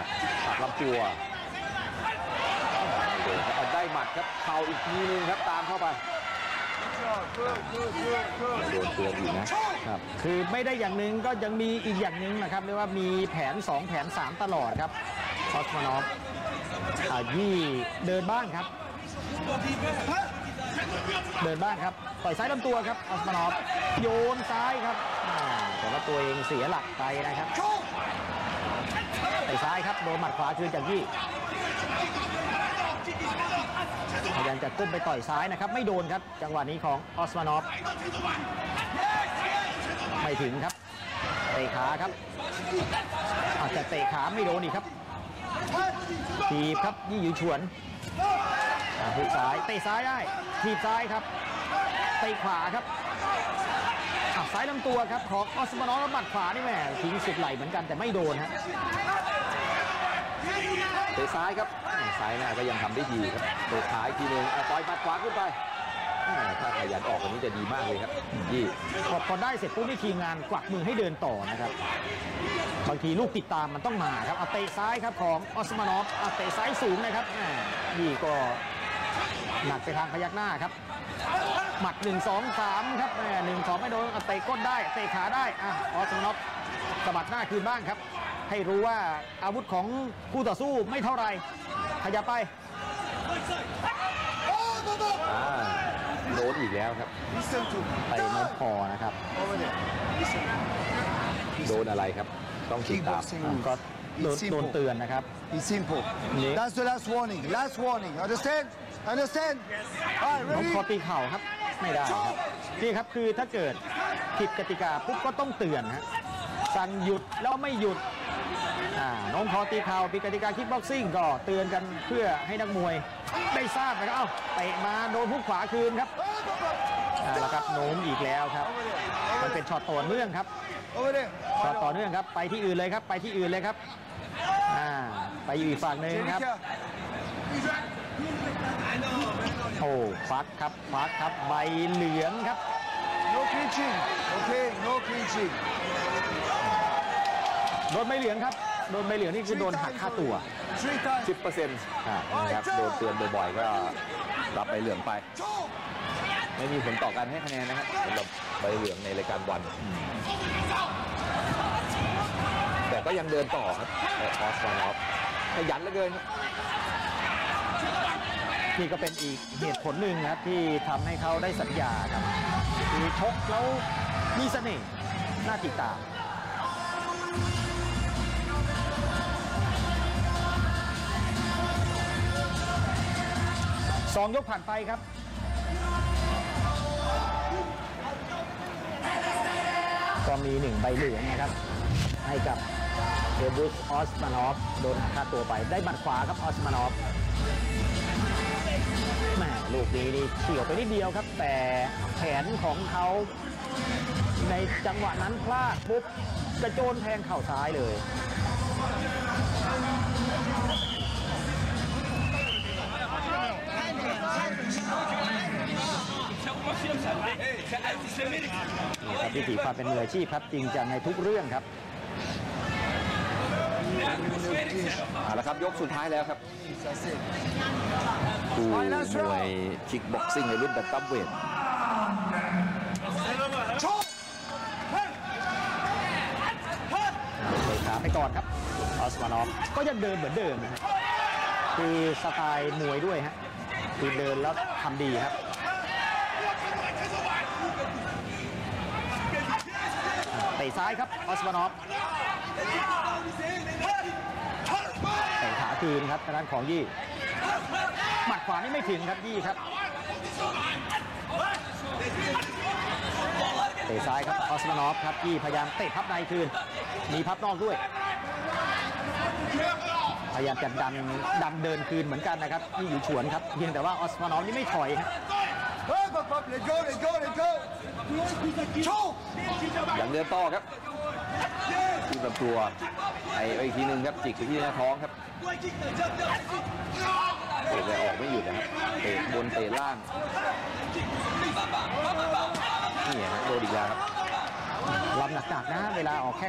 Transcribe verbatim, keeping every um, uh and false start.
ตัดลำตัวได้หมัดครับเข่าอีกทีนึงครับตามเข้าไปโดนเตือนอีกนะครับคือไม่ได้อย่างหนึ่งก็ยังมีอีกอย่างหนึ่งนะครับเรียกว่ามีแผนสองแผนสามตลอดครับออสมานอฟยี่เดินบ้างครับเดินบ้างครับต่อยซ้ายลำตัวครับออสมานอฟโยนซ้ายครับแต่ว่าตัวเองเสียหลักไปนะครับต่อยซ้ายครับโดนหมัดขวาคืนจากยี่พยายามจะก้มไปต่อยซ้ายนะครับไม่โดนครับจังหวะนี้ของออสมานอฟไม่ถึงครับเตะขาครับอาจจะเตะขาไม่โดนอีกครับทีบครับยี่หยูฉวนหุกซ้ายเตะซ้ายได้ทีบซ้ายครับเตะขวาครับซ้ายลำตัวครับของออสมานอฟหมัดขวานี่แม่ทิ้งสุดไหลเหมือนกันแต่ไม่โดนฮะเตะซ้ายครับซ้ายหน้าก็ยังทำได้ดีครับเตะขาอีกทีนึงต่อยหมัดขวาขึ้นไปถ้าขยันออกวันนี้จะดีมากเลยครับยี่พอพอได้เสร็จปุ๊บนี่ทีมงานกวักมือให้เดินต่อนะครับบางทีลูกติดตามมันต้องมาครับเอาเตะซ้ายครับของออสมานอฟเอาเตะซ้ายสูงนะครับนี่ก็หนักไปทางพยักหน้าครับหมัดหนึ่งสองสามครับหนึ่งสองไม่โดนเตะก้นได้เตะขาได้ออสมานอฟสะบัดหน้าคืนบ้างครับให้รู้ว่าอาวุธของคู่ต่อสู้ไม่เท่าไรขยับไปโดนอีกแล้วครับไปไม่พอนะครับโดนอะไรครับต้องติดตามก็โดนโดนเตือนนะครับ It's simple. That's the last warning. Last warning. Understand? Understand? น้องคอตีเข่าครับไม่ได้ครับนี่ครับคือถ้าเกิดผิดกติกาปุ๊บก็ต้องเตือนฮะสั่งหยุดแล้วไม่หยุดอ่าน้องคอตีเข่าผิดกติกาคิกบ็อกซิ่งก็เตือนกันเพื่อให้นักมวยได้ทราบนะครับเอ้าเตะมาโดนฮุกขวาคืนครับแล้วครับโน้มอีกแล้วครับมันเป็นช็อตต่อเนื่องครับช็อตต่อเนื่องครับไปที่อื่นเลยครับไปที่อื่นเลยครับอ่าไปอยู่อีกฝั่งหนึ่งครับโอ้ฟักครับฟักครับใบเหลืองครับ No clinching. Okay. No clinching. โดนใบเหลืองครับโดนใบเหลืองนี่คือโดนหักค่าตัวสิบเปอร์เซ็นต์ครับโดนเตือนบ่อยๆก็รับใบเหลืองไปไม่มีผลต่อการให้คะแนนนะครับสำหรับใบเหลืองในรายการวันแต่ก็ยังเดินต่อครับออสมานอฟขยันเหลือเกินครับนี่ก็เป็นอีกเหตุผลหนึ่งนะครับที่ทำให้เขาได้สัญญาครับคือชกแล้วมีเสน่ห์น่าติดตามสองยกผ่านไปครับก็มีหนึ่งใบเหลืองนะครับให้กับเดบุสออสมานอฟโดนหักค่าตัวไปได้หมัดขวาครับออสมานอฟแหมลูกนี้นี่เฉี่ยวไปนิดเดียวครับแต่แขนของเขาในจังหวะนั้นพลาดปุ๊บกระโจนแทงเข่าซ้ายเลยนี่ครับวิถีความเป็นมืออาชีพครับจริงจังในทุกเรื่องครับเอาละครับยกสุดท้ายแล้วครับคู่มวยคิกบ็อกซิ่งในรุ่นแบนตัมเวทเตะขาไปก่อนครับออสมานอฟก็ยังเดินเหมือนเดิมนะครับคือสไตล์มวยด้วยฮะคือเดินแล้วทำดีครับเตะซ้ายครับออสมานอฟเตะขาคืนครับทางด้านของยี่หมัดขวานี่ไม่ถึงครับยี่ครับเตะซ้ายครับออสมานอฟครับยี่พยายามเตะพับในคืนมีพับนอกด้วยพยายามจะดันดันเดินคืนเหมือนกันนะครับยี่อยู่ฉวนครับเพียงแต่ว่าออสมานอฟนี่ไม่ถอยครับอย่างเดินต่อครับที่ลำตัวไอ้อีกทีนึงครับจิกไปที่หน้าท้องครับเตะแต่ออกไม่หยุดนะครับเตะบนเตะล่างนี่ฮะโดนอีกแล้วครับลำหนักๆนะเวลาออกแค่